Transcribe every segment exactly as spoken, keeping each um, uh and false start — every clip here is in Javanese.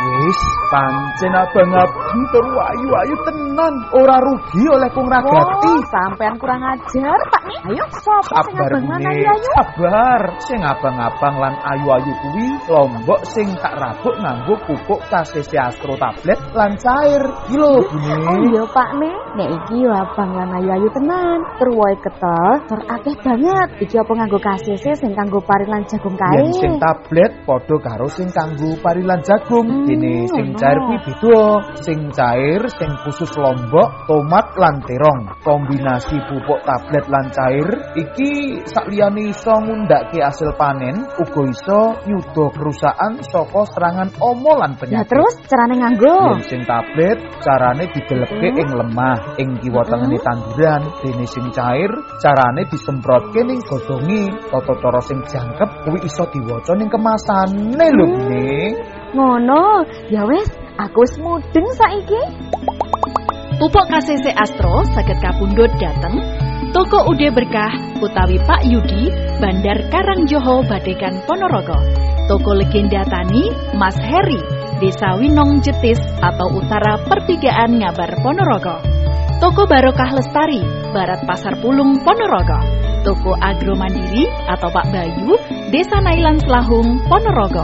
Wis, pancen abang-abang tur ayu-ayu tenan, ora rugi oleh kung ragati. Oh, sampean kurang ajar, Pak nih. Ayo, sapa sing abang lan ayu-ayu? Sabar, sing abang-abang lan ayu-ayu kuwi lombok sing tak rabuk nganggo pupuk K C C Astro tablet lan cair. Iki lho, Bune. Oh iya, Pak nih. Nek iki yo abang lan ayu-ayu tenan. Tur wae ketel, tur akeh banget. Iki apa nganggo K C C sing kanggo pari lan jagung kae. Yen sing tablet padha karo sing kanggo pari lan jagung. Hmm, Dene sing ono. cair kuwi beda. Sing cair sing khusus lombok, tomat lan terong. Kombinasi pupuk tablet lan cair iki sakliyane iso ngundhakke hasil panen, uga iso nyuda kerusakan saka serangan omo lan Ya penyakit. terus carane nganggo? Yen sing tablet carane dideleke ing lemah, ing kiwa tengene tanduran. Dene sing cair carane disemprotke ning godhonge. Tata cara sing jangkep kuwi iso diwaca ning kemasane lho, Bune. Ngono. Ya wis, aku wis mudeng saiki. Pupuk K C C Astro saged kapundhut dhateng Toko Ude Berkah utawi Pak Yudi, Bandar Karangjoho, Badegan Ponorogo. Toko Legenda Tani Mas Heri, Desa Winong Jetis atau Utara Pertigaan Ngabar Ponorogo. Toko Barokah Lestari, Barat Pasar Pulung Ponorogo. Toko Agro Mandiri atau Pak Bayu, Desa Nailan Selahung Ponorogo.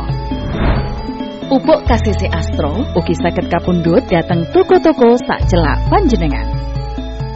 Pupuk K C C Astro ugi saged kapundhut dhateng toko-toko sak celak panjenengan.